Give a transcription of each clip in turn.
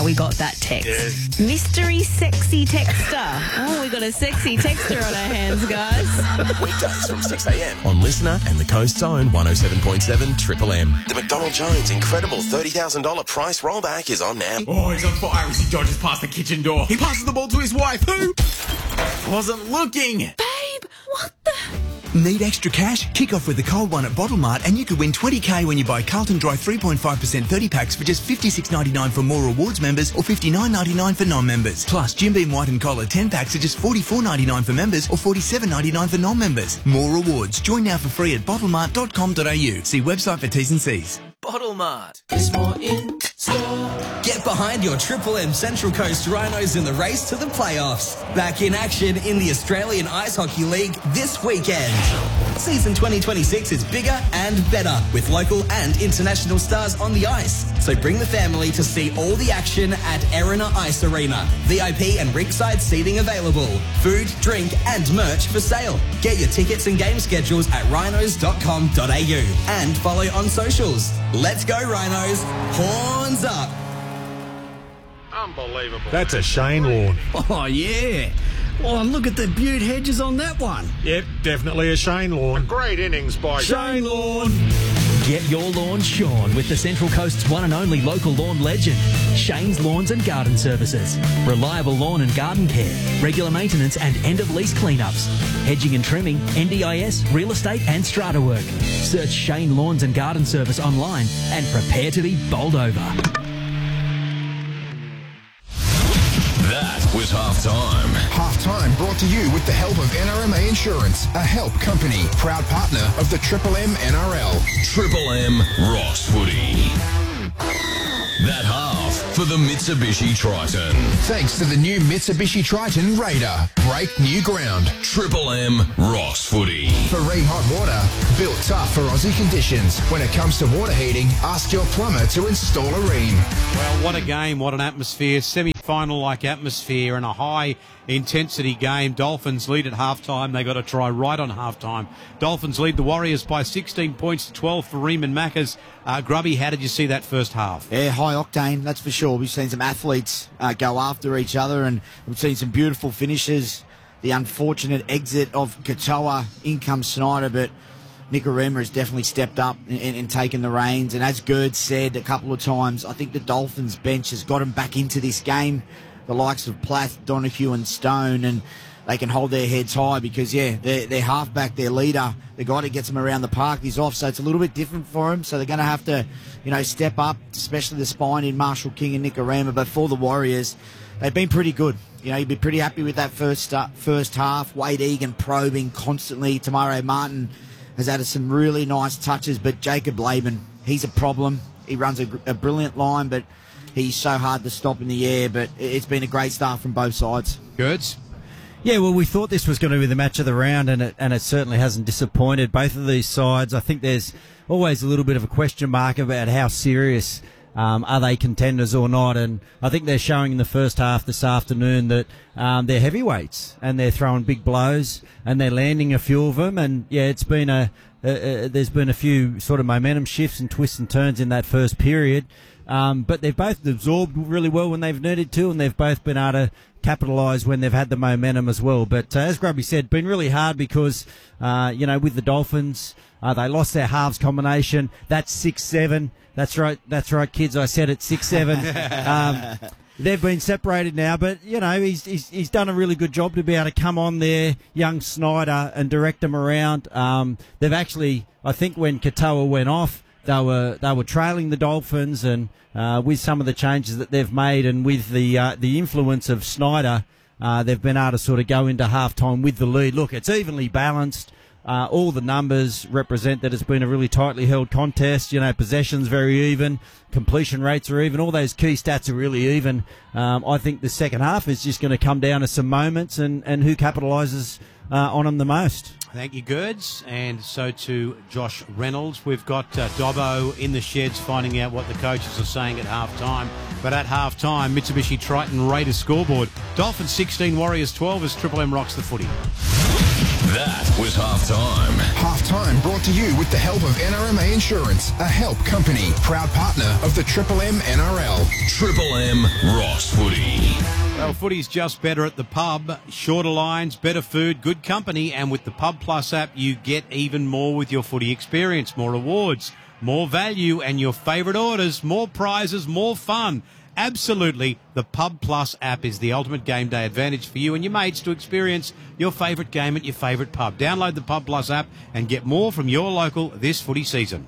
how we got that text. Yes. Mystery sexy texter. Oh, we got a sexy texter on our hands, guys. Weekdays from 6 a.m. on Listener and the Coast's own 107.7 Triple M. The McDonald Jones incredible $30,000 price rollback is on now. Oh, he's on fire as he dodges past the kitchen door. He passes the ball to his wife, who wasn't looking. Babe, what the... Need extra cash? Kick off with the cold one at Bottle Mart and you could win $20,000 when you buy Carlton Dry 3.5% 30 packs for just $56.99 for More Rewards members or $59.99 for non-members. Plus, Jim Beam White and Cola 10 packs are just $44.99 for members or $47.99 for non-members. More Rewards. Join now for free at bottlemart.com.au. See website for T's and C's. Bottle Mart. There's more in store. Get behind your Triple M Central Coast Rhinos in the race to the playoffs. Back in action in the Australian Ice Hockey League this weekend. Season 2026 is bigger and better with local and international stars on the ice. So bring the family to see all the action at Erina Ice Arena. VIP and ringside seating available. Food, drink and merch for sale. Get your tickets and game schedules at rhinos.com.au and follow on socials. Let's go Rhinos. Horns up. Unbelievable. That's a Shane lawn. Oh, yeah. Oh, look at the beaut hedges on that one. Yep, definitely a Shane lawn. Great innings by Shane lawn. Get your lawn shorn with the Central Coast's one and only local lawn legend, Shane's Lawns and Garden Services. Reliable lawn and garden care, regular maintenance and end-of-lease cleanups, hedging and trimming, NDIS, real estate and strata work. Search Shane Lawns and Garden Service online and prepare to be bowled over. That was Halftime. Halftime brought to you with the help of NRMA Insurance, a help company, proud partner of the Triple M NRL. Triple M Ross Footy. That half for the Mitsubishi Triton. Thanks to the new Mitsubishi Triton Raider. Break new ground. Triple M Ross Footy. For Ream Hot Water, built tough for Aussie conditions. When it comes to water heating, ask your plumber to install a Ream. Well, what a game, what an atmosphere. Semi-final-like atmosphere and a high-intensity game. Dolphins lead at halftime. They got a try right on halftime. Dolphins lead the Warriors by 16 points to 12 for Ream and Maccas. Grubby, how did you see that first half? Yeah, high octane, that's for sure. We've seen some athletes go after each other and we've seen some beautiful finishes. The unfortunate exit of Katoa, in comes Snyder, but Nikorima has definitely stepped up and taken the reins. And as Gerd said a couple of times, I think the Dolphins bench has got him back into this game. The likes of Plath, Donahue and Stone, and they can hold their heads high because, their halfback, their leader, the guy that gets them around the park, is off. So it's a little bit different for him. So they're going to have to, step up, especially the spine in Marshall King and Nikorima. But for the Warriors, they've been pretty good. You'd be pretty happy with that first half. Wade Egan probing constantly. Tamare Martin has added some really nice touches, but Jacob Laban, he's a problem. He runs a brilliant line, but he's so hard to stop in the air. But it's been a great start from both sides. Gerds? Yeah, well, we thought this was going to be the match of the round, and it certainly hasn't disappointed. Both of these sides, I think there's always a little bit of a question mark about how serious are they contenders or not, and I think they're showing in the first half this afternoon that they're heavyweights, and they're throwing big blows, and they're landing a few of them, and it's been there's been a few sort of momentum shifts and twists and turns in that first period, but they've both absorbed really well when they've needed to, and they've both been able to capitalise when they've had the momentum as well. But as Grubby said, been really hard because, with the Dolphins, they lost their halves combination. That's 6-7. That's right, kids. I said it, 6-7. They've been separated now, but, he's done a really good job to be able to come on there, young Snyder, and direct them around. They've actually, I think when Katoa went off, they were trailing the Dolphins, and with some of the changes that they've made and with the influence of Snyder, they've been able to sort of go into halftime with the lead. Look, it's evenly balanced. All the numbers represent that it's been a really tightly held contest. Possessions very even, completion rates are even, all those key stats are really even. I think the second half is just going to come down to some moments and who capitalises on them the most. Thank you, Gerds, and so to Josh Reynolds. We've got Dobbo in the sheds finding out what the coaches are saying at half-time. But at half-time, Mitsubishi Triton Raiders scoreboard. Dolphins 16, Warriors 12 as Triple M rocks the footy. That was halftime. Halftime brought to you with the help of NRMA Insurance, a help company, proud partner of the Triple M NRL. Triple M Ross Footy. Well, footy's just better at the pub. Shorter lines, better food, good company, and with the Pub Plus app, you get even more with your footy experience. More rewards, more value, and your favourite orders, more prizes, more fun. Absolutely, the Pub Plus app is the ultimate game day advantage for you and your mates to experience your favourite game at your favourite pub. Download the Pub Plus app and get more from your local this footy season.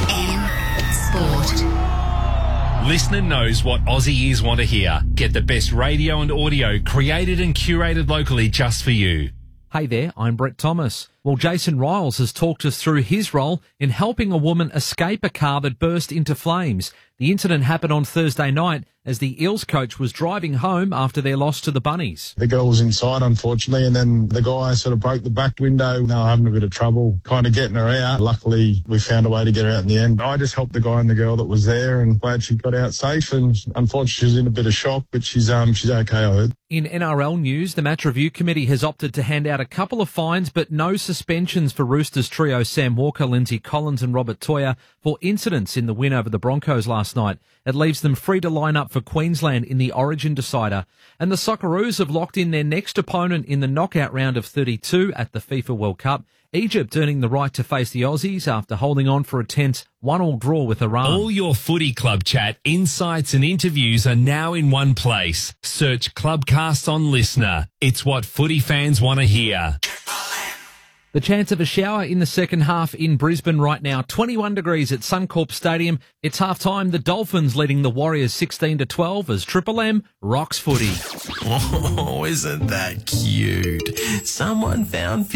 Sport. Listener knows what Aussie ears want to hear. Get the best radio and audio created and curated locally just for you. Hey there, I'm Brett Thomas. Well, Jason Riles has talked us through his role in helping a woman escape a car that burst into flames. The incident happened on Thursday night as the Eels coach was driving home after their loss to the Bunnies. The girl was inside, unfortunately, and then the guy sort of broke the back window. They were having a bit of trouble kind of getting her out. Luckily, we found a way to get her out in the end. I just helped the guy and the girl that was there, and glad she got out safe. And unfortunately, she was in a bit of shock, but she's okay, I heard. In NRL news, the Match Review Committee has opted to hand out a couple of fines, but no suspensions for Roosters trio Sam Walker, Lindsay Collins and Robert Toya for incidents in the win over the Broncos last night. It leaves them free to line up for Queensland in the Origin decider. And the Socceroos have locked in their next opponent in the knockout round of 32 at the FIFA World Cup. Egypt earning the right to face the Aussies after holding on for a tense 1-1 draw with Iran. All your footy club chat, insights and interviews are now in one place. Search Clubcast on Listener. It's what footy fans want to hear. The chance of a shower in the second half in Brisbane right now. 21 degrees at Suncorp Stadium. It's half-time. The Dolphins leading the Warriors 16-12 as Triple M rocks footy. Oh, isn't that cute? Someone found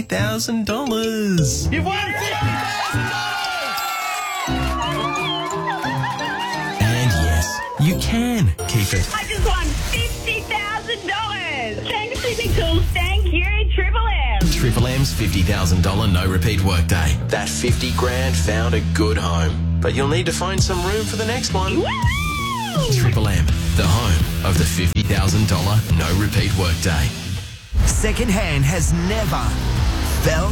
$50,000. You've won $50,000! And yes, you can keep it. I just won $50,000! Thanks, Sydney Tools. Thank you, Triple M. Triple M's $50,000 no repeat workday. That 50 grand found a good home. But you'll need to find some room for the next one. Woo! Triple M, the home of the $50,000 no repeat workday. Second hand has never felt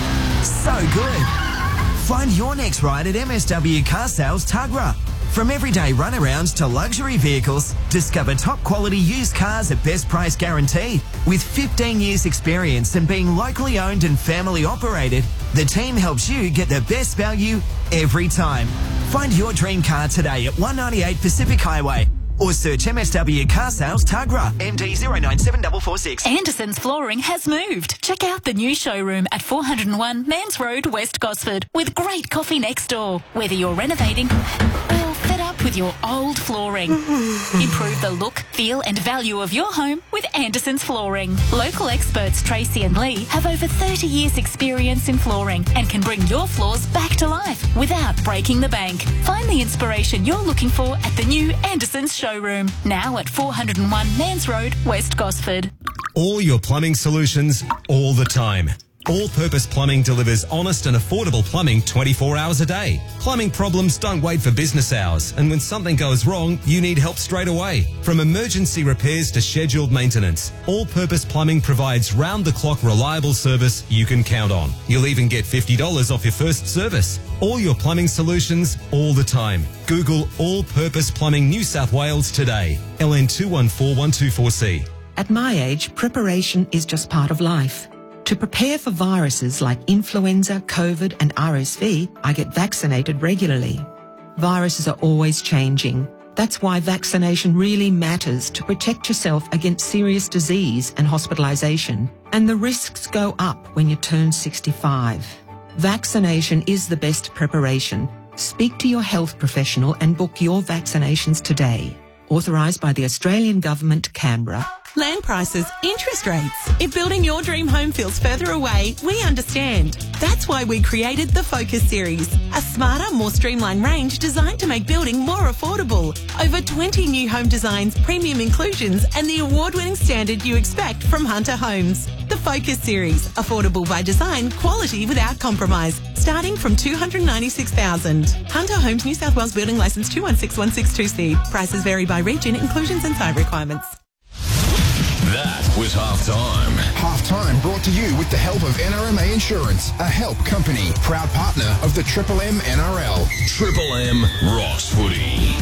so good. Find your next ride at MSW Car Sales Tuggerah. From everyday runarounds to luxury vehicles, discover top quality used cars at best price guaranteed. With 15 years experience and being locally owned and family operated, the team helps you get the best value every time. Find your dream car today at 198 Pacific Highway or search MSW Car Sales Tuggerah, MD 097446. Anderson's Flooring has moved. Check out the new showroom at 401 Mans Road, West Gosford, with great coffee next door. Whether you're renovating or fed up with your old flooring, improve the look, feel and value of your home with Anderson's Flooring. Local experts Tracy and Lee have over 30 years experience in flooring and can bring your floors back to life without breaking the bank. Find the inspiration you're looking for at the new Anderson's showroom, now at 401 Mans Road, West Gosford. All your plumbing solutions, all the time. All Purpose Plumbing delivers honest and affordable plumbing 24 hours a day. Plumbing problems don't wait for business hours, and when something goes wrong, you need help straight away. From emergency repairs to scheduled maintenance, All Purpose Plumbing provides round-the-clock reliable service you can count on. You'll even get $50 off your first service. All your plumbing solutions, all the time. Google All Purpose Plumbing New South Wales today. LN 214124C. At my age, preparation is just part of life. To prepare for viruses like influenza, COVID and RSV, I get vaccinated regularly. Viruses are always changing. That's why vaccination really matters to protect yourself against serious disease and hospitalisation. And the risks go up when you turn 65. Vaccination is the best preparation. Speak to your health professional and book your vaccinations today. Authorised by the Australian Government, Canberra. Land prices, interest rates. If building your dream home feels further away, we understand. That's why we created the Focus Series, a smarter, more streamlined range designed to make building more affordable. Over 20 new home designs, premium inclusions, and the award-winning standard you expect from Hunter Homes. The Focus Series, affordable by design, quality without compromise, starting from $296,000. Hunter Homes, New South Wales Building Licence 216162C. Prices vary by region, inclusions and site requirements. That was halftime. Halftime brought to you with the help of NRMA Insurance, a help company, proud partner of the Triple M NRL. Triple M Rocks Footy.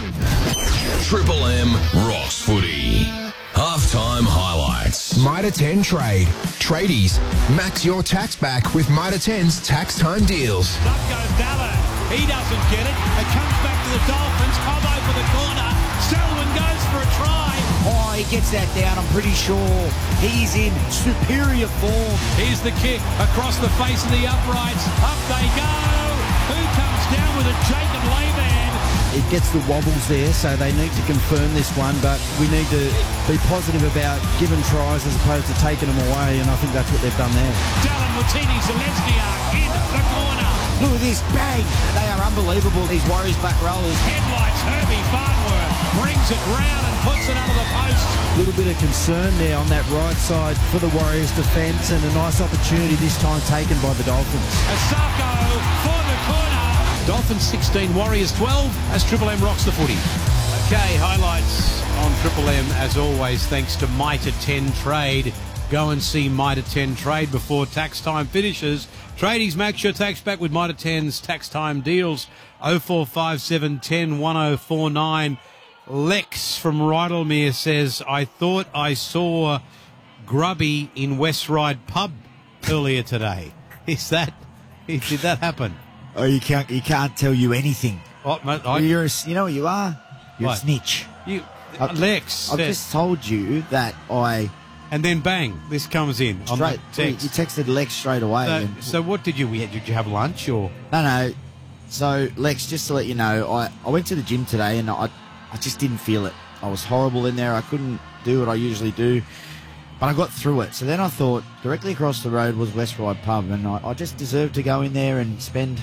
Triple M Rocks Footy. Halftime highlights. Mitre 10 Trade. Tradies, max your tax back with Mitre 10's tax time deals. Up goes Ballard. He doesn't get it. It comes back to the Dolphins. Cobbo for the corner. Selwyn goes for a try. Oh, he gets that down. I'm pretty sure he's in superior form. Here's the kick across the face of the uprights. Up they go. Who comes down with it? Jacob Layman. It gets the wobbles there, so they need to confirm this one, but we need to be positive about giving tries as opposed to taking them away, and I think that's what they've done there. Dallin Watini Zelenskyar in the corner. Look at this, bang! They are unbelievable, these Warriors back rollers. Headlights, Herbie Farnworth brings it round and puts it under the post. A little bit of concern there on that right side for the Warriors defence, and a nice opportunity this time taken by the Dolphins. Asako for the corner. Dolphins 16, Warriors 12 as Triple M rocks the footy. Okay, highlights on Triple M as always thanks to Mitre 10 Trade. Go and see Mitre 10 Trade before tax time finishes. Tradies, max your tax back with Mitre 10's tax time deals. 0457 10 1049. Lex from Rydalmere says, I thought I saw Grubby in West Ryde pub earlier today. Did that happen? Oh, he can't tell you anything. What, mate? You know what you are? You're a snitch. Lex. I've just told you that And then bang, this comes in on the text. You texted Lex straight away. So what did you have lunch or? No. So Lex, just to let you know, I went to the gym today and I just didn't feel it. I was horrible in there. I couldn't do what I usually do. But I got through it. So then I thought directly across the road was West Ryde Pub, and I just deserved to go in there and spend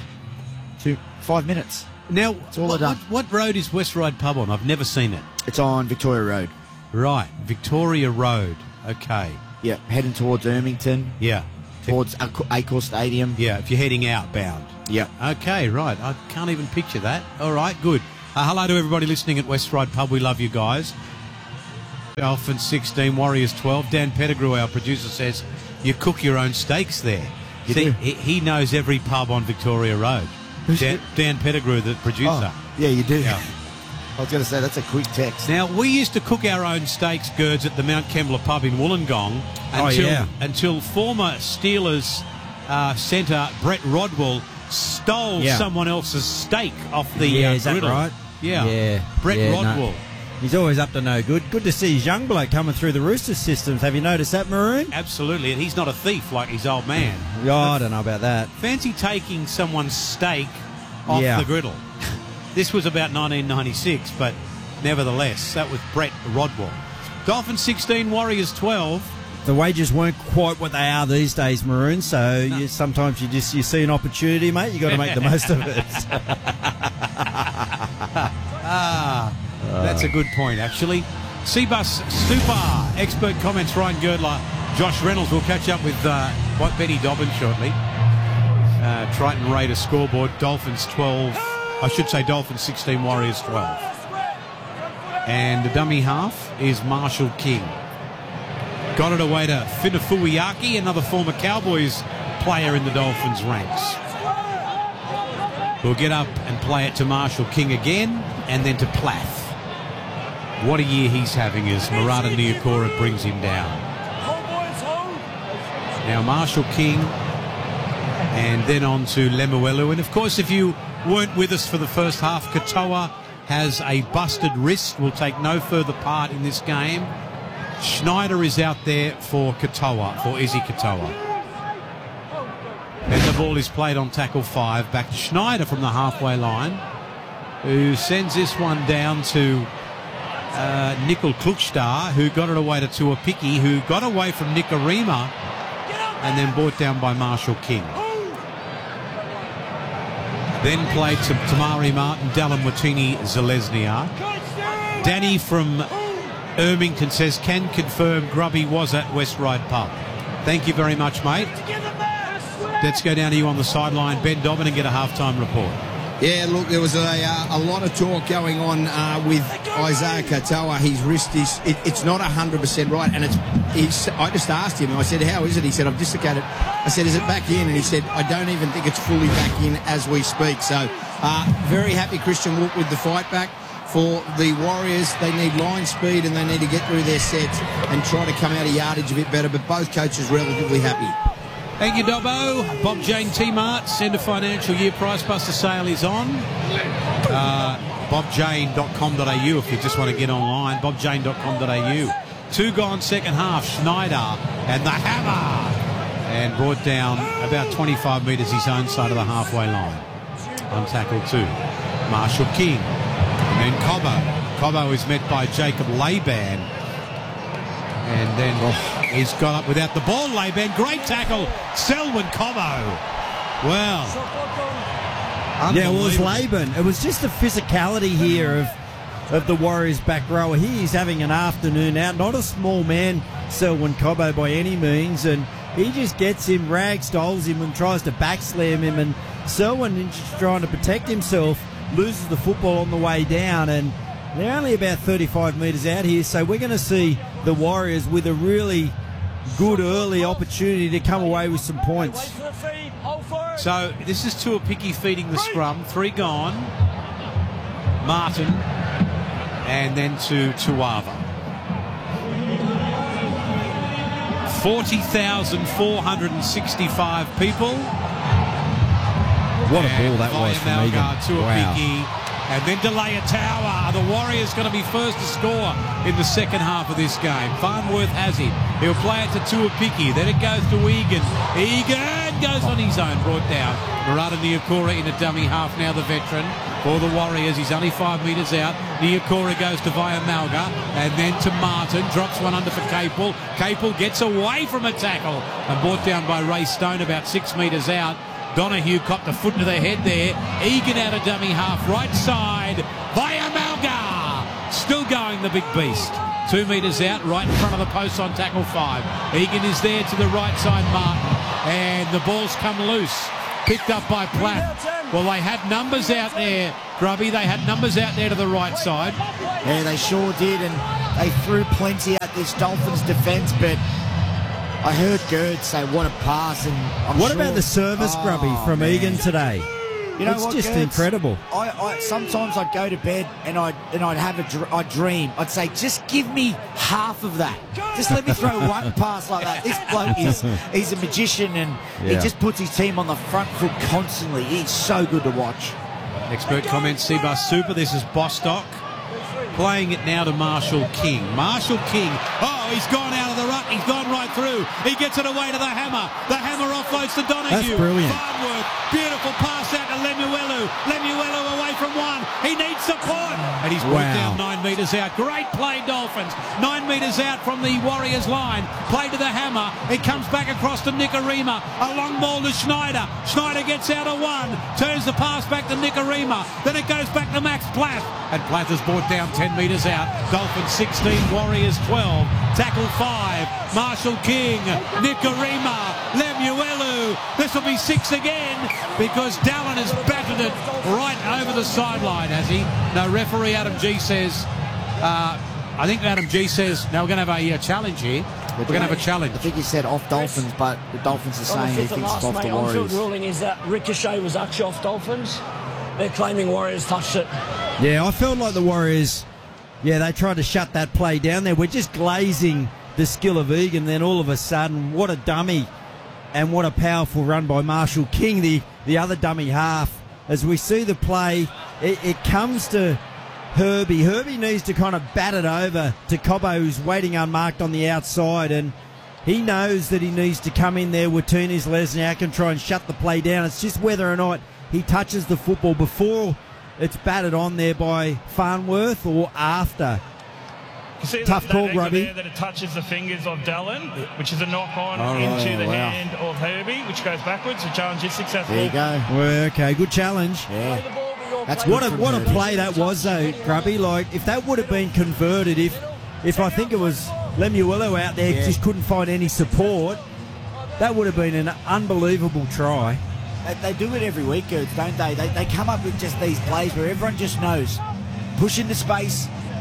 5 minutes. Now, that's all I've done. What road is West Ryde Pub on? I've never seen it. It's on Victoria Road. Right, Victoria Road. Okay. Yeah, heading towards Ermington. Yeah. Towards Accor Stadium. Yeah, if you're heading outbound. Yeah. Okay, right. I can't even picture that. All right, good. Hello to everybody listening at West Ryde Pub. We love you guys. Dolphins 16, Warriors 12. Dan Pettigrew, our producer, says you cook your own steaks there. He knows every pub on Victoria Road. Dan Pettigrew, the producer. Oh, yeah, you do. Yeah. I was going to say, that's a quick text. Now, we used to cook our own steaks, Gerds, at the Mount Kembla pub in Wollongong until former Steelers centre Brett Rodwell stole someone else's steak off the griddle. Is that right? Yeah. Brett Rodwell. No. He's always up to no good. Good to see his young bloke coming through the Roosters systems. Have you noticed that, Maroon? Absolutely, and he's not a thief like his old man. Oh, I don't know about that. Fancy taking someone's steak off the griddle. This was about 1996, but nevertheless, that was Brett Rodwell. Dolphins 16, Warriors 12. The wages weren't quite what they are these days, Maroon, so sometimes you see an opportunity, mate, you got to make the most of it. That's a good point, actually. Seabus Super, expert comments, Ryan Girdler, Josh Reynolds. We'll catch up with Benny Dobbin shortly. Triton Raiders scoreboard, Dolphins 12. I should say Dolphins 16, Warriors 12. And the dummy half is Marshall King. Got it away to Finafuiaki, another former Cowboys player in the Dolphins ranks. We'll get up and play it to Marshall King again, and then to Plath. What a year he's having as Murata Niukora brings him down. Now Marshall King, and then on to Lemuelu. And of course, if you weren't with us for the first half, Katoa has a busted wrist, will take no further part in this game. Schneider is out there for Katoa, for Izzy Katoa. And the ball is played on tackle 5, back to Schneider from the halfway line, who sends this one down to Nickel Klukstar, who got it away to Tuapiki, who got away from Nikarima, and then brought down by Marshall King. Then played to Tamari Martin, Dallin Watini Zelesniak. Danny from Ermington says, can confirm Grubby was at West Ryde Pub. Thank you very much, mate. Let's go down to you on the sideline, Ben Dobbin, and get a halftime report. Yeah, look, there was a lot of talk going on with Isaiah Katoa, his wrist is, it's not 100% right. And I just asked him, I said, how is it? He said, I've dislocated. I said, is it back in? And he said, I don't even think it's fully back in as we speak. So very happy Christian Woolf with the fight back. For the Warriors, they need line speed and they need to get through their sets and try to come out of yardage a bit better. But both coaches relatively happy. Thank you, Dobbo. Bob Jane T-Mart, end of financial year price buster sale is on. BobJane.com.au if you just want to get online. BobJane.com.au. 2 gone second half. Schneider and the hammer. And brought down about 25 metres his own side of the halfway line. On tackle 2. Marshall King. And then Cobbo. Cobbo is met by Jacob Laban. And then he's got up without the ball. Laban, great tackle. Selwyn Cobbo. Well. Yeah, it was Laban. It was just the physicality here of the Warriors back rower. He's having an afternoon out. Not a small man, Selwyn Cobbo, by any means. And he just gets him, ragdolls him and tries to backslam him. And Selwyn is just trying to protect himself, loses the football on the way down. And they're only about 35 metres out here. So we're going to see the Warriors with a really good early opportunity to come away with some points. So this is Tuapiki feeding the scrum. 3 gone. Martin. And then to Tuava. 40,465 people. What a ball that was from Egan. Tuapiki. Wow. And then Delia Tower. The Warriors going to be first to score in the second half of this game. Farnworth has it. He'll play it to Tuapiki. Then it goes to Egan. Egan goes on his own. Brought down. Murata Niukore in a dummy half now, the veteran. For the Warriors, he's only 5 metres out. Niukore goes to Vaiamalga. And then to Martin. Drops one under for Capel. Capel gets away from a tackle. And brought down by Ray Stone about 6 metres out. Donahue copped a foot to the head there. Egan out of dummy half, right side. Vaiamalga still going, the big beast. 2 metres out, right in front of the post on tackle 5. Egan is there to the right side, Martin. And the ball's come loose. Picked up by Platt. Well, they had numbers out there, Grubby. They had numbers out there to the right side. Yeah, they sure did. And they threw plenty at this Dolphins defence, but I heard Gerd say, what a pass. And what about the service, Grubby, from Egan today? You know it's what, just Gerds? incredible. I sometimes I'd go to bed and I'd have I'd dream. I'd say, just give me half of that. Just let me throw one pass like that. This bloke he's a magician and he just puts his team on the front foot constantly. He's so good to watch. Expert comments, Seabus Super. This is Bostock. Playing it now to Marshall King. Marshall King. Oh, he's gone out of the ruck. He's gone right through. He gets it away to the hammer. The hammer offloads to Donahue. That's brilliant. Farnworth. Beautiful pass out to Lemuelu. Lemuelu away from one. He needs support. And he's brought down 9 metres out. Great play, Dolphins. 9 metres out from the Warriors line. Play to the hammer. It comes back across to Nikorima. A long ball to Schneider. Schneider gets out of one. Turns the pass back to Nikorima. Then it goes back to Max Platt. And Platt is brought down 10 metres out. Dolphins 16, Warriors 12. Tackle 5. Marshall King. Nikorima. Lemuelu. This will be 6 again because Dallin has battered it right over the sideline, has he? No, referee Adam G says, I think Adam G says, no, we're going to have a challenge here. We're going to have a challenge. I think he said off Dolphins, but the Dolphins are saying he thinks it's off the Warriors. On-field ruling is that Ricochet was actually off Dolphins. They're claiming Warriors touched it. Yeah, I felt like the Warriors, they tried to shut that play down there. We're just glazing the skill of Egan. Then all of a sudden, what a dummy and what a powerful run by Marshall King, the other dummy half. As we see the play, it comes to Herbie. Herbie needs to kind of bat it over to Cobbo, who's waiting unmarked on the outside, and he knows that he needs to come in there with Tunis Lesniak and try and shut the play down. It's just whether or not he touches the football before it's batted on there by Farnworth or after. Tough call, Grubby. That it touches the fingers of Dallin, which is a knock-on into the hand of Herbie, which goes backwards. The challenge is successful. There you go. Well, okay, good challenge. Yeah. That's what a play that was, though, Grubby. Like, if that would have been converted, if I think it was Lemuelu out there just couldn't find any support, that would have been an unbelievable try. They do it every week, Gerds, don't they? They come up with just these plays where everyone just knows. Push into space,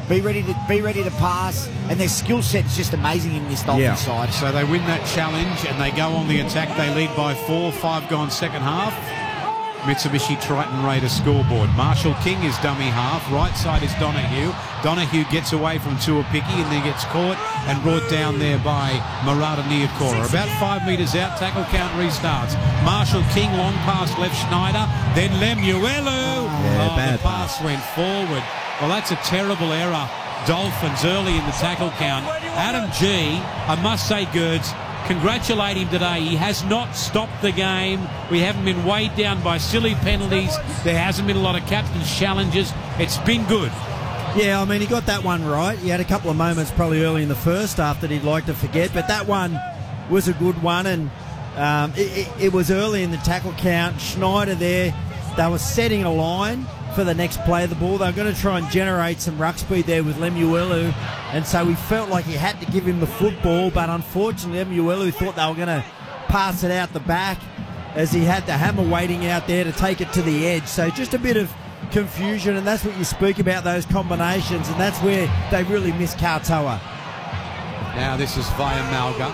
be ready to pass, and their skill set is just amazing in this Dolphins side. So they win that challenge and they go on the attack. They lead by 4, 5 gone second half. Mitsubishi Triton Raiders scoreboard. Marshall King is dummy half. Right side is Donahue. Donahue gets away from Tuapiki and then gets caught and brought down there by Murata Niokora. About 5 metres out, tackle count restarts. Marshall King, long pass left Schneider. Then Lemuelu. The pass went forward. Well, that's a terrible error. Dolphins early in the tackle count. Adam G, I must say, Gerds, congratulate him today. He has not stopped the game. We haven't been weighed down by silly penalties. There hasn't been a lot of captain's challenges. It's been good. Yeah, I mean, he got that one right. He had a couple of moments probably early in the first half that he'd like to forget, but that one was a good one, and it was early in the tackle count. Schneider there, they were setting a line for the next play of the ball. They were going to try and generate some ruck speed there with Lemuelu, and so he felt like he had to give him the football, but unfortunately Lemuelu thought they were going to pass it out the back as he had the Hammer waiting out there to take it to the edge. So just a bit of confusion, and that's what you speak about, those combinations, and that's where they really miss Kautoa. Now this is via Malga,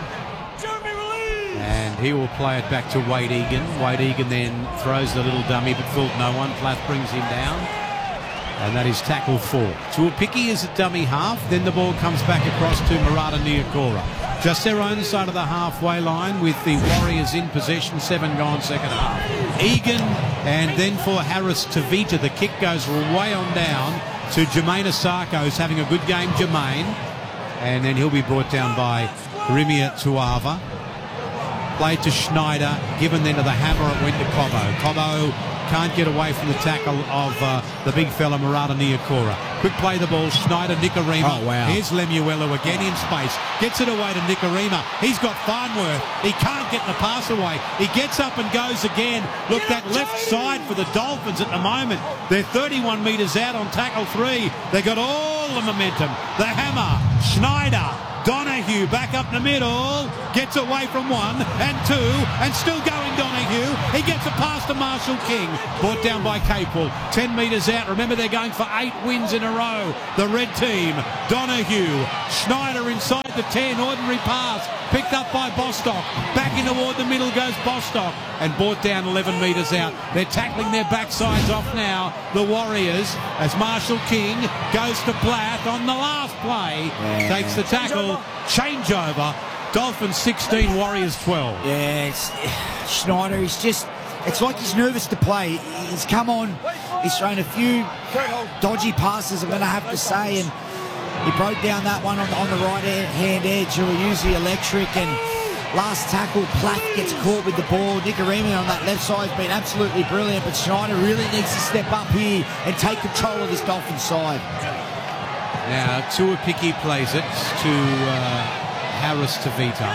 and he will play it back to Wade Egan. Wade Egan then throws the little dummy but fooled no one. Plath brings him down, and that is tackle 4. Tuapiki is a dummy half, then the ball comes back across to Murata Niokora. Just their own side of the halfway line with the Warriors in possession, 7 gone second half. Egan, and then for Harris Tavita, the kick goes way on down to Jermaine Asako, who's having a good game, Jermaine. And then he'll be brought down by Rimia Tuava. Played to Schneider, given then to the Hammer, it went to Cobbo. Cobbo can't get away from the tackle of the big fella Murata Niokora. Quick play the ball, Schneider, Nikorima. Oh, wow. Here's Lemuelu again in space. Gets it away to Nikorima. He's got Farnworth. He can't get the pass away. He gets up and goes again. Look, that left side for the Dolphins at the moment. They're 31 metres out on tackle 3. They got all the momentum. The Hammer, Schneider, Donahue back up the middle, gets away from 1 and 2, and still going Donahue. He gets a pass to Marshall King, brought down by Capel. 10 metres out. Remember, they're going for 8 wins in a row. The red team, Donahue, Schneider inside the 10, ordinary pass, picked up by Bostock. Back in toward the middle goes Bostock, and brought down 11 metres out. They're tackling their backsides off now, the Warriors, as Marshall King goes to Plath on the last play. Takes the tackle, changeover. Dolphins 16, Warriors 12. Yeah, Schneider, it's like he's nervous to play. He's come on, he's thrown a few dodgy passes, I'm going to have to say, and he broke down that one on the right-hand edge, who are usually electric, and last tackle, Plath gets caught with the ball. Nikorima on that left side has been absolutely brilliant, but Schneider really needs to step up here and take control of this Dolphins side. Now, Tuapiki plays it to Harris Tavita.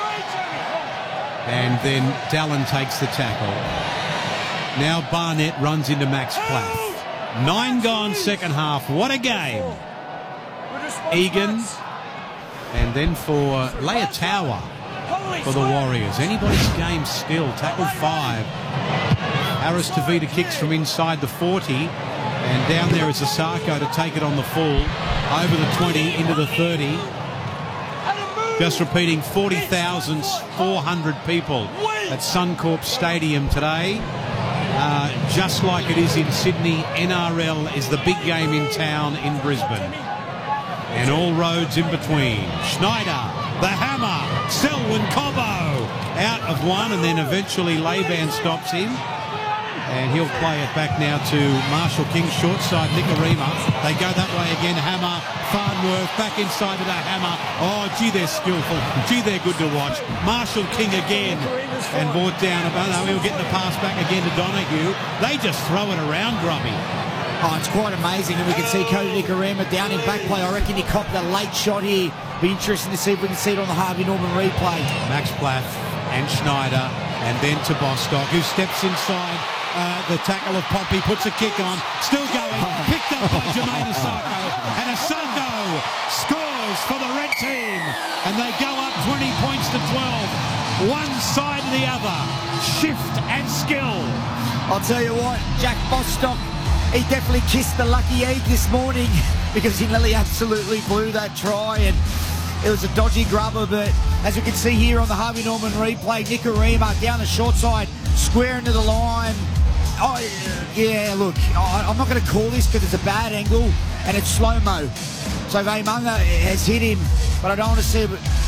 And then Dallin takes the tackle. Now Barnett runs into Max Plath. 9 gone second half. What a game. Egan. And then for Leotawa for the Warriors. Anybody's game still. Tackle 5. Harris Tavita kicks from inside the 40. And down there is Asako to take it on the full. Over the 20, into the 30. Just repeating, 40,400 people at Suncorp Stadium today. Just like it is in Sydney, NRL is the big game in town in Brisbane. And all roads in between. Schneider, the Hammer, Selwyn Cobbo out of 1, and then eventually Laban stops him. And he'll play it back now to Marshall King, short side, Nikorima. They go that way again, Hammer, Farnworth, back inside to the Hammer. Oh, gee, they're skillful. Gee, they're good to watch. Marshall King again, and brought down. He'll get the pass back again to Donahue. They just throw it around, Grubby. Oh, it's quite amazing, and we can see Cody Nikorima down in back play. I reckon he copped a late shot here. Be interesting to see if we can see it on the Harvey Norman replay. Max Plath and Schneider, and then to Bostock, who steps inside. The tackle of Pompey, puts a kick on, still going, picked up by Jermaine Asako, and Asako scores for the red team, and they go up 20 points to 12. One side to the other, shift and skill. I'll tell you what, Jack Bostock, he definitely kissed the lucky egg this morning. because he nearly absolutely blew that try, and it was a dodgy grubber. But as we can see here on the Harvey Norman replay, Nikorima down the short side, square into the line. Oh, yeah, look, I'm not going to call this because it's a bad angle and it's slow-mo. So Vaimunga has hit him, but I don't want to see it.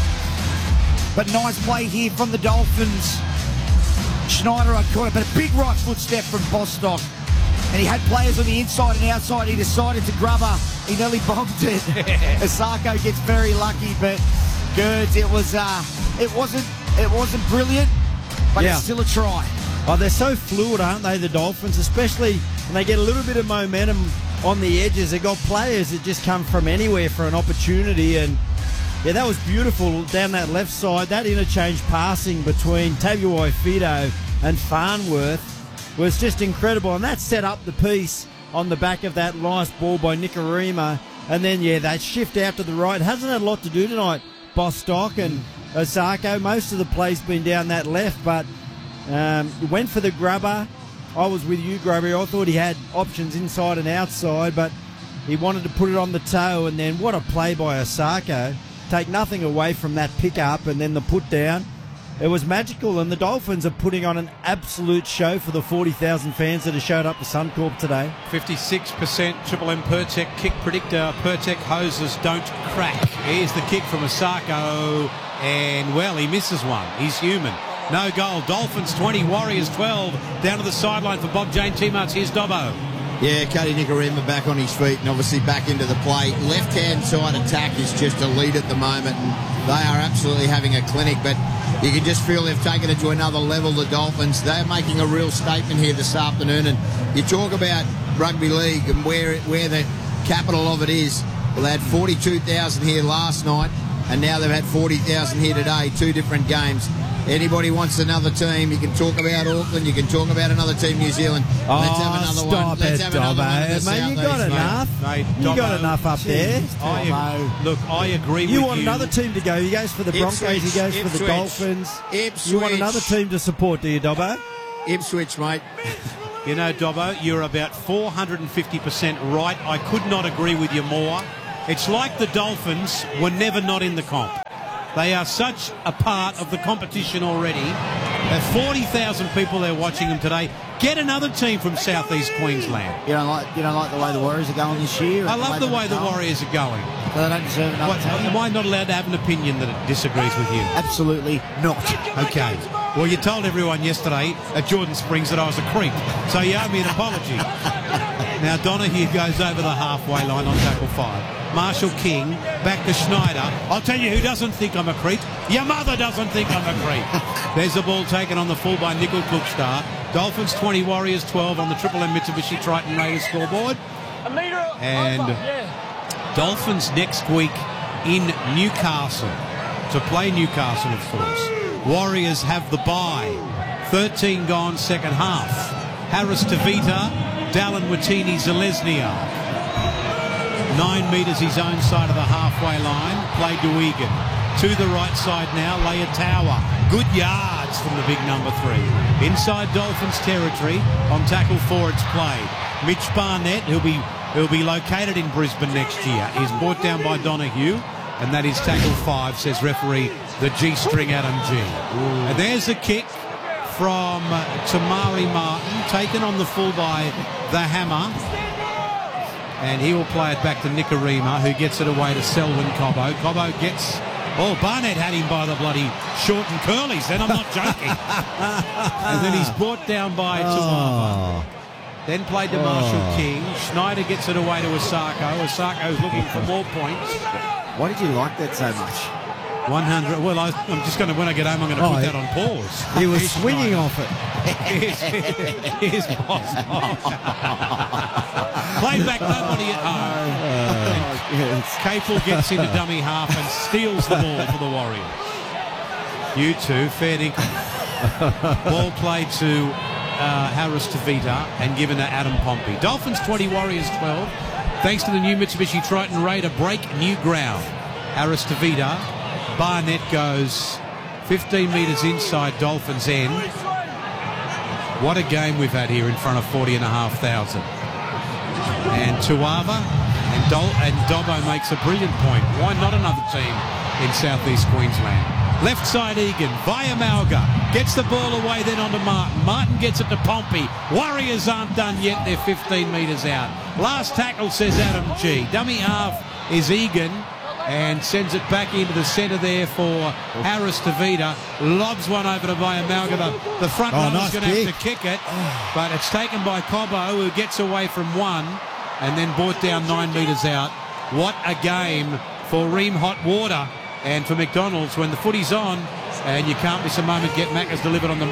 But nice play here from the Dolphins. Schneider, I caught it, but a big right foot step from Bostock. And he had players on the inside and outside. He decided to grub her. He nearly bombed it. Osako gets very lucky, but Gerds, it wasn't brilliant, but it's still a try. Oh, they're so fluid, aren't they, the Dolphins, especially when they get a little bit of momentum on the edges. They've got players that just come from anywhere for an opportunity, and yeah, that was beautiful down that left side. That interchange passing between Tabuai-Fidow and Farnworth was just incredible, and that set up the piece on the back of that nice ball by Nikorima. And then, yeah, that shift out to the right. Hasn't had a lot to do tonight, Bostock and Osako. Most of the play's been down that left, but went for the grubber. I was with you, Grubby. I thought he had options inside and outside, but he wanted to put it on the toe, and then what a play by Osako. Take nothing away from that pickup and then the put down. It was magical, and the Dolphins are putting on an absolute show for the 40,000 fans that have showed up to Suncorp today. 56% Triple M Pertec kick predictor. Pertec hoses don't crack. Here's the kick from Osako, and, well, he misses one. He's human. No goal. Dolphins 20, Warriors 12. Down to the sideline for Bob Jane T-Marts. Here's Dobbo. Yeah, Cody Nikorima back on his feet and obviously back into the play. Left-hand side attack is just elite at the moment, and they are absolutely having a clinic, but you can just feel they've taken it to another level, the Dolphins. They're making a real statement here this afternoon, and you talk about rugby league and where the capital of it is. Well, they had 42,000 here last night, and now they've had 40,000 here today, two different games. Anybody wants another team, you can talk about Auckland, you can talk about another team, New Zealand. Let's have another one. Let's have another one in the Mate, you got enough. Mate, you got enough up there. I agree with you. You want another team to go. He goes for the Broncos, he goes for the Dolphins. You want another team to support, do you, Dobbo? Ipswich, mate. You know, Dobbo, you're about 450% right. I could not agree with you more. It's like the Dolphins were never not in the comp. They are such a part of the competition already. There are 40,000 people there watching them today. Get another team from southeast Queensland. You don't like the way the Warriors are going this year? I love the way the Warriors are going. So they don't deserve another team? Am I not allowed to have an opinion that disagrees with you? Absolutely not. Okay. Well, you told everyone yesterday at Jordan Springs that I was a creep, so you owe me an apology. Now Donahue goes over the halfway line on tackle 5. Marshall King back to Schneider. I'll tell you who doesn't think I'm a creep. Your mother doesn't think I'm a creep. There's the ball taken on the full by Nickel Cookstar. Dolphins 20, Warriors 12 on the Triple M Mitsubishi Triton Raiders scoreboard. And Dolphins next week in Newcastle to play Newcastle, of course. Warriors have the bye. 13 gone second half. Harris Tavita, Dallin Watini Zalesnia. 9 metres his own side of the halfway line. Played to Egan. To the right side now, Leotawa. Good yards from the big number 3. Inside Dolphins territory. On tackle 4 it's played. Mitch Barnett, who'll be located in Brisbane next year, is brought down by Donahue. And that is tackle 5, says referee, the G-string Adam G. Ooh. And there's a kick from Tamari Martin, taken on the full by the Hammer. And he will play it back to Nikorima, who gets it away to Selwyn Cobbo. Cobbo gets... Oh, Barnett had him by the bloody short and curlies, then I'm not joking. And then he's brought down by Tuama. Then played to Marshall King. Schneider gets it away to Osako. Osako's looking for more points. Why did you like that so much? 100. Well, I'm just going to, when I get home, I'm going to put that on pause. He was swinging off it. Here's Play back, nobody at home. Capel gets into dummy half and steals the ball for the Warriors. You two, fair dinkum. Ball played to Harris Tavita and given to Adam Pompey. Dolphins 20, Warriors 12. Thanks to the new Mitsubishi Triton Raider, break new ground. Harris Tavita. Barnett goes 15 metres inside Dolphins end. What a game we've had here in front of 40,500. And Tuava And Dobbo makes a brilliant point. Why not another team in southeast Queensland? Left side Egan, via Malga, gets the ball away then onto Martin. Martin gets it to Pompey. Warriors aren't done yet, they're 15 metres out. Last tackle, says Adam G. Dummy half is Egan and sends it back into the centre there for Harris Tavita. Lobs one over to via Malga. The front runner's going to have to kick it, but it's taken by Cobbo, who gets away from one and then brought down 9 metres out. What a game for Ream Hot Water. And for McDonald's, when the footy's on, and you can't miss a moment, get Macca's delivered on the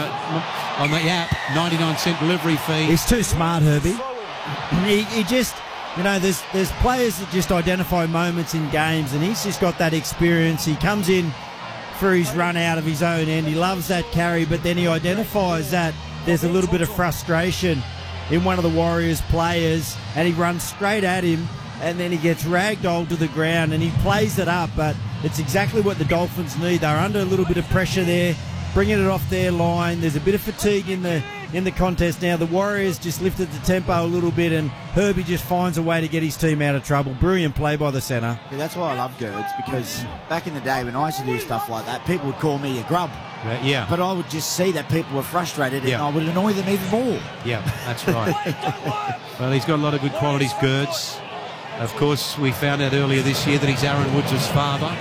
app, 99-cent delivery fee. He's too smart, Herbie. He just, there's players that just identify moments in games, and he's just got that experience. He comes in for his run out of his own end. He loves that carry, but then he identifies that there's a little bit of frustration in one of the Warriors players, and he runs straight at him, and then he gets ragdolled to the ground, and he plays it up, but it's exactly what the Dolphins need. They're under a little bit of pressure there, bringing it off their line. There's a bit of fatigue in the contest now. The Warriors just lifted the tempo a little bit, and Herbie just finds a way to get his team out of trouble. Brilliant play by the centre. Yeah, that's why I love Gerds, because back in the day when I used to do stuff like that, people would call me a grub. Yeah. But I would just see that people were frustrated, and I would annoy them even more. Yeah, that's right. Well, he's got a lot of good qualities, Gerds. Of course, we found out earlier this year that he's Aaron Woods' father.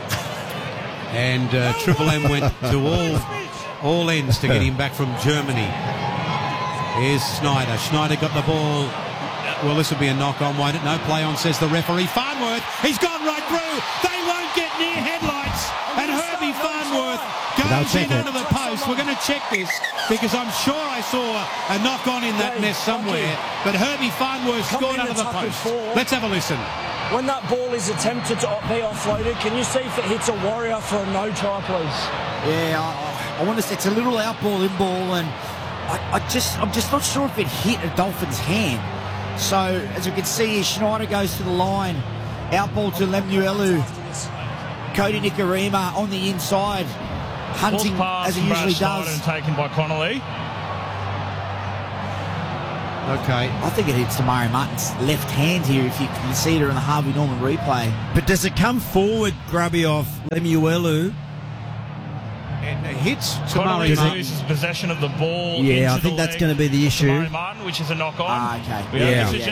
And Triple M went to all ends to get him back from Germany. Here's Schneider. Schneider got the ball. Well, this will be a knock-on, won't it? No play on, says the referee. Farnworth, he's gone right through. They won't get near headlights. And Herbie Farnworth goes in under the post. We're going to check this because I'm sure I saw a knock-on in that mess somewhere. But Herbie Farnworth scored under the post. Let's have a listen. When that ball is attempted to be offloaded, can you see if it hits a Warrior for a no try, please? Yeah, I want to say it's a little out ball, in ball, and I'm just not sure if it hit a Dolphin's hand. So, as you can see here, Schneider goes to the line. Out ball to Lemuelu. Cody Nikorima on the inside, hunting as he usually does. And taken by Connolly. Okay. I think it hits Tamari Martin's left hand here, if you can see it in the Harvey Norman replay. But does it come forward, Grubby, off Lemuelu? It hits Connolly Tamari loses possession of the ball. Yeah, I think that's going to be the issue. Tamari Martin, which is a knock-on. Okay.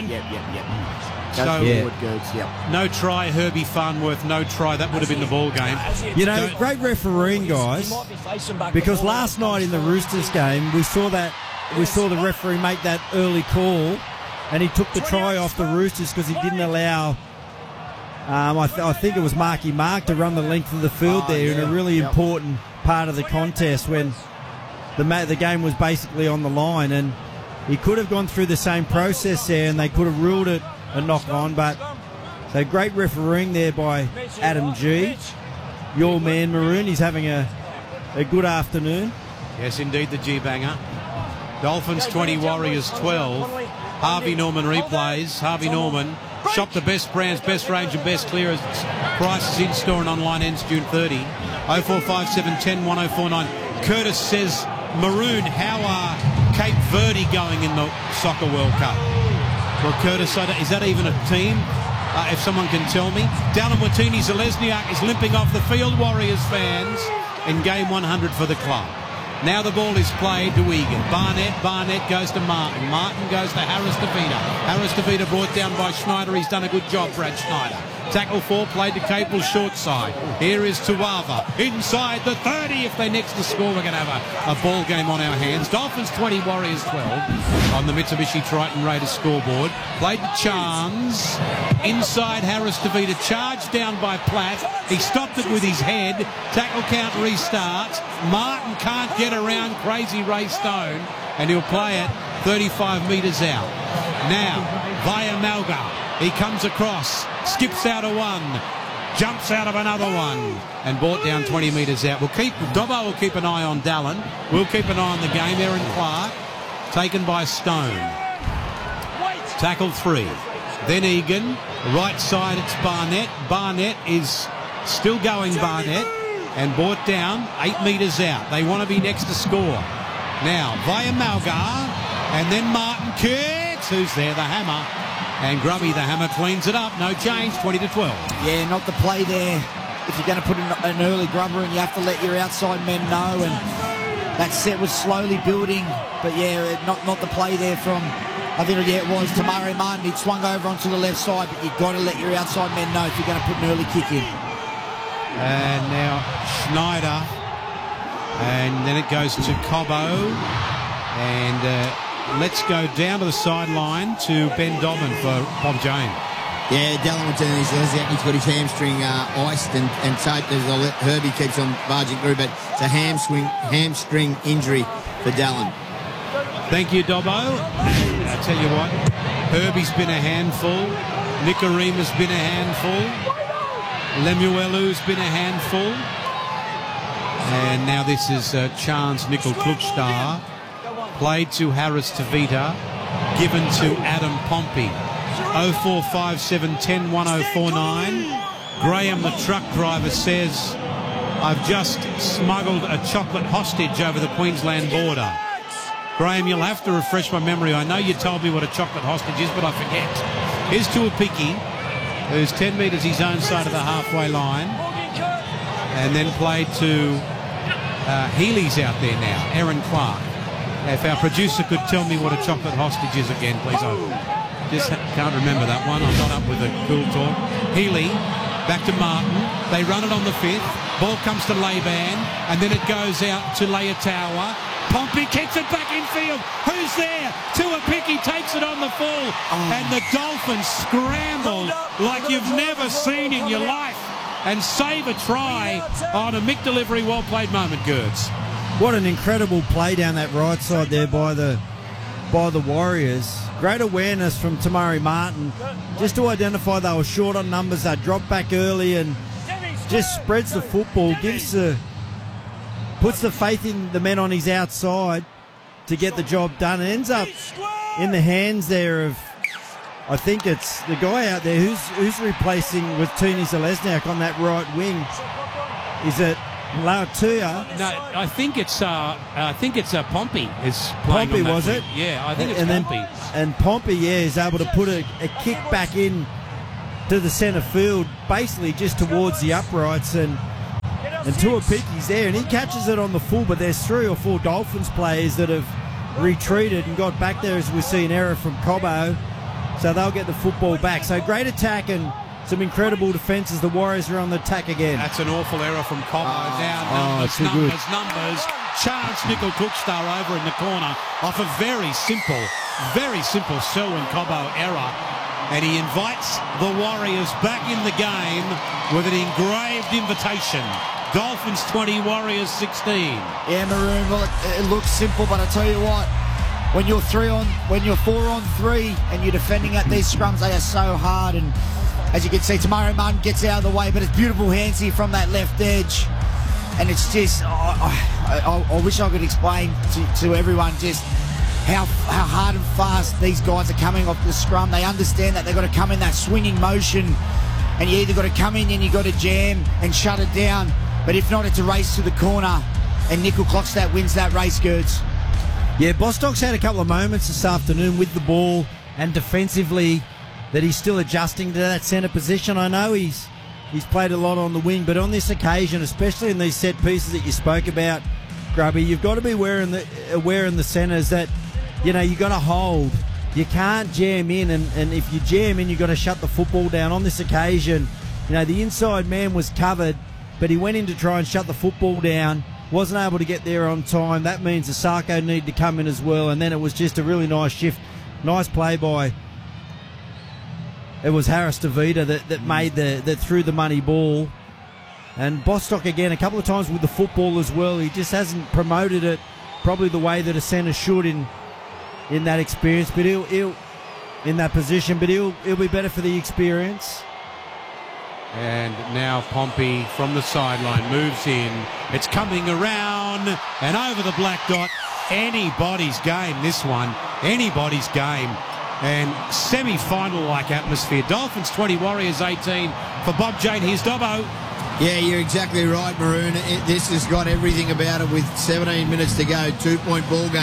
So, no try, Herbie Farnworth, no try. That would have been the ball game. Great refereeing, guys, because last night in the Roosters game, we saw the referee make that early call, and he took the try off the Roosters because he didn't allow, I think it was Marky Mark, to run the length of the field in a really important part of the contest when the game was basically on the line, and he could have gone through the same process there and they could have ruled it a knock-on. But so great refereeing there by Adam G. Your man Maroon, he's having a good afternoon. Yes, indeed, the G-banger. Dolphins 20, Warriors 12. Harvey Norman replays. Harvey Norman shop the best brands, best range and best clearance prices in store and online, ends June 30. 0457 10 1049. Curtis says, Maroon, how are Cape Verde going in the Soccer World Cup? Well, Curtis, is that even a team? If someone can tell me. Dallin Watini-Zalesniak is limping off the field, Warriors fans, in game 100 for the club. Now the ball is played to Egan. Barnett goes to Martin. Martin goes to Harris Tavita. Harris Tavita brought down by Schneider. He's done a good job, Brad Schneider. Tackle 4 played to Capel, short side. Here is Tuava inside the 30. If they next to score, we're going to have a ball game on our hands. Dolphins 20, Warriors 12 on the Mitsubishi Triton Raiders scoreboard. Played to Chance. Inside Harris Tavita. Charged down by Platt. He stopped it with his head. Tackle count restarts. Martin can't get around Crazy Ray Stone, and he'll play it 35 metres out. Now, via Malga. He comes across, skips out of one, jumps out of another one, and brought down 20 metres out. Dobbo will keep an eye on Dallin. We'll keep an eye on the game. Aaron Clark, taken by Stone. Tackle 3. Then Egan. Right side, it's Barnett. Barnett is still going, Barnett, and brought down 8 metres out. They want to be next to score. Now, via Malgar, and then Martin kicks. Who's there? The hammer. And Grubby, the hammer, cleans it up. No change, 20-12. Yeah, not the play there. If you're going to put an early grubber in, you have to let your outside men know. And that set was slowly building. But, yeah, not the play there from, I think, it was Tamari Martin. He'd swung over onto the left side, but you've got to let your outside men know if you're going to put an early kick in. And now Schneider. And then it goes to Cobbo. And let's go down to the sideline to Ben Dobbin for Bob Jane. Yeah, Dallin will turn his he's got his hamstring iced and taped as Herbie keeps on barging through, but it's a hamstring injury for Dallin. Thank you, Dobbo. I tell you what, Herbie's been a handful. Nicarima's been a handful. Lemuelu's been a handful. And now this is Chance Nickel Klukstar. Played to Harris Tavita, given to Adam Pompey. 0457 10 1049. Graham, the truck driver, says, I've just smuggled a chocolate hostage over the Queensland border. Graham, you'll have to refresh my memory. I know you told me what a chocolate hostage is, but I forget. Here's Tuapiki, who's 10 metres his own side of the halfway line. And then played to Healy's out there now, Aaron Clark. If our producer could tell me what a chocolate hostage is again, please. I just can't remember that one. I'm not up with a cool talk. Healy, back to Martin. They run it on the 5th. Ball comes to Laban, and then it goes out to Leotawa. Pompey kicks it back infield. Who's there? Tuapiki takes it on the full. And the Dolphins scramble like you've never seen in your life and save a try on a Mick delivery. Well played moment, Gertz. What an incredible play down that right side there by the Warriors. Great awareness from Tamari Martin just to identify they were short on numbers. They dropped back early and just spreads the football, puts the faith in the men on his outside to get the job done. It ends up in the hands there of, I think it's the guy out there who's replacing with Tuni Zalesniak on that right wing. Is it Lautua? No, I think it's Pompey is playing. Pompey, on that was wing. it? Yeah, I think it's Pompey. And Pompey, is able to put a kick back in to the centre field, basically just towards the uprights, and Tuapiki's there, and he catches it on the full, but there's 3 or 4 Dolphins players that have retreated and got back there as we see an error from Cobbo, so they'll get the football back. So great attack and some incredible defence as the Warriors are on the attack again. That's an awful error from Cobbo. Now numbers. Chance Nickel Klukstar over in the corner off a very simple Selwyn Cobbo error. And he invites the Warriors back in the game with an engraved invitation. Dolphins 20, Warriors 16. Yeah, Maroon, well, it looks simple, but I tell you what, when you're 4 on 3 and you're defending at these scrums, they are so hard. And as you can see, Tamari Martin gets out of the way, but it's beautiful hands here from that left edge. And it's just, I wish I could explain to everyone just how hard and fast these guys are coming off the scrum. They understand that they've got to come in that swinging motion, and you either got to come in and you got to jam and shut it down. But if not, it's a race to the corner, and Nickel Klokstad wins that race, Gertz. Yeah, Bostock's had a couple of moments this afternoon with the ball and defensively that he's still adjusting to that centre position. I know he's played a lot on the wing, but on this occasion, especially in these set pieces that you spoke about, Grubby, you've got to be aware in the centres that, you've got to hold. You can't jam in, and if you jam in, you've got to shut the football down. On this occasion, the inside man was covered, but he went in to try and shut the football down, wasn't able to get there on time. That means Asako needed to come in as well, and then it was just a really nice shift. Nice play by, it was Harris Tavita that threw the money ball. And Bostock again a couple of times with the football as well. He just hasn't promoted it probably the way that a centre should in that experience, but he'll in that position, but he'll be better for the experience. And now Pompey from the sideline moves in. It's coming around and over the black dot. Anybody's game, this one. Anybody's game. And semi-final-like atmosphere. Dolphins 20, Warriors 18. For Bob Jane, here's Dobbo. Yeah, you're exactly right, Maroon. This has got everything about it with 17 minutes to go. 2-point ball game.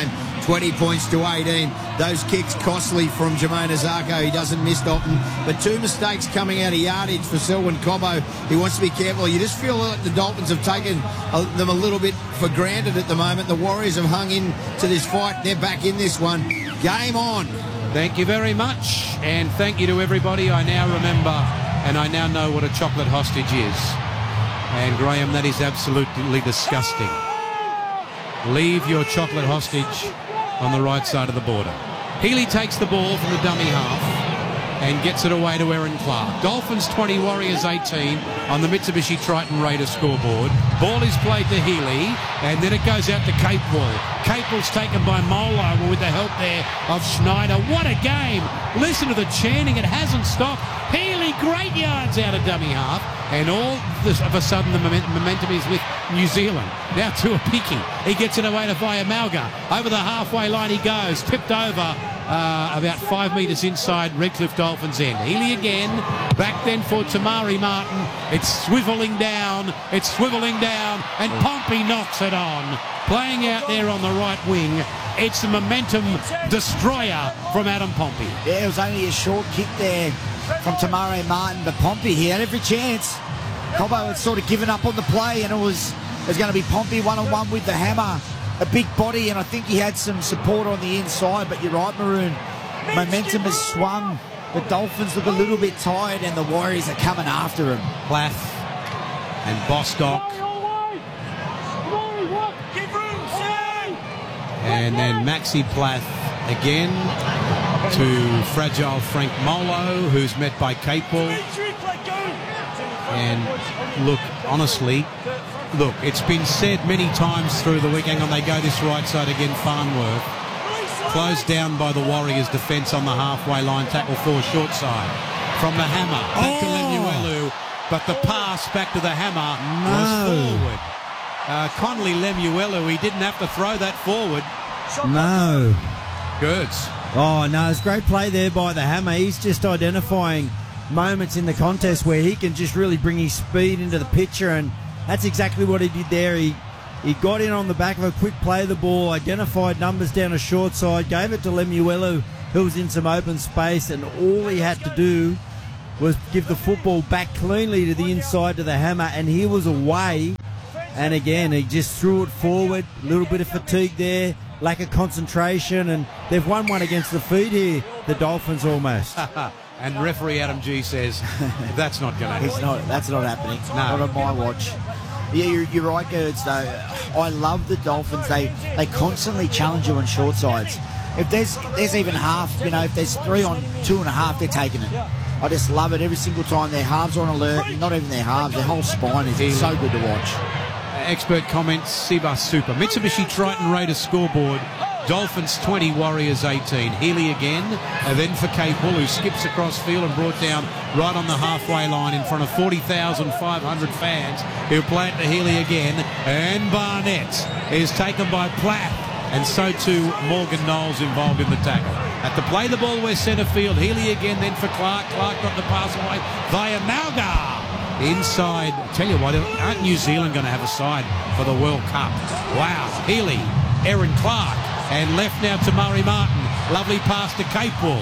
20 points to 18. Those kicks costly from Jermaine Azarko. He doesn't miss often. But 2 mistakes coming out of yardage for Selwyn Cobbo. He wants to be careful. You just feel like the Dolphins have taken them a little bit for granted at the moment. The Warriors have hung in to this fight. They're back in this one. Game on. Thank you very much. And thank you to everybody. I now remember and I now know what a chocolate hostage is. And Graham, that is absolutely disgusting. Leave your chocolate hostage on the right side of the border. Healy takes the ball from the dummy half and gets it away to Aaron Clark. Dolphins 20, Warriors 18 on the Mitsubishi Triton Raiders scoreboard. Ball is played to Healy, and then it goes out to Capewell. Capewell's taken by Molo with the help there of Schneider. What a game! Listen to the chanting. It hasn't stopped. Healy, great yards out of dummy half. And all of a sudden the momentum is with New Zealand. Now to a Picky. He gets it away to Vaiamalga. Over the halfway line he goes. Tipped over about 5 metres inside Redcliffe Dolphins end. Healy again. Back then for Tamari Martin. It's swivelling down. It's swivelling down. And Pompey knocks it on. Playing out there on the right wing. It's the momentum destroyer from Adam Pompey. Yeah, it was only a short kick there from Tamari Martin, but Pompey, he had every chance. Cobbo had sort of given up on the play, and it was going to be Pompey one-on-one with the hammer. A big body, and I think he had some support on the inside, but you're right, Maroon. Momentum has swung. The Dolphins look a little bit tired, and the Warriors are coming after him. Plath and Bostock. And then Maxi Plath again to fragile Frank Molo, who's met by Capewell. And look, honestly, it's been said many times through the week. Hang on, they go this right side again, Farnworth. Closed down by the Warriors' defence on the halfway line, tackle 4 short side. From the hammer, back to Lemuelu, but the pass back to the hammer was forward. Connolly Lemuelu, he didn't have to throw that forward. No. Good. Oh, no, it's a great play there by the hammer. He's just identifying moments in the contest where he can just really bring his speed into the picture, and that's exactly what he did there. He got in on the back of a quick play of the ball, identified numbers down a short side, gave it to Lemuelu, who was in some open space, and all he had to do was give the football back cleanly to the inside to the hammer, and he was away. And again, he just threw it forward, a little bit of fatigue there, lack of concentration, and they've won one against the feet here, the Dolphins almost. And referee Adam G says, that's not going to happen. That's not happening. No. Not on my watch. Yeah, you're right, Gerds, though. I love the Dolphins. They constantly challenge you on short sides. If there's even half, if there's 3 on 2.5, they're taking it. I just love it every single time. Their halves are on alert. Not even their halves, their whole spine is so good to watch. Expert comments, Siba Super. Mitsubishi Triton Raiders scoreboard. Dolphins 20, Warriors 18. Healy again, and then for Capewell, who skips across field and brought down right on the halfway line in front of 40,500 fans. He'll play it to Healy again, and Barnett is taken by Platt, and so too Morgan Knowles involved in the tackle. At the play the ball west centre field, Healy again, then for Clark. Clark got the pass away via Malga. Inside, I tell you what, aren't New Zealand going to have a side for the World Cup? Wow, Healy, Aaron Clark, and left now to Murray Martin. Lovely pass to Capewell.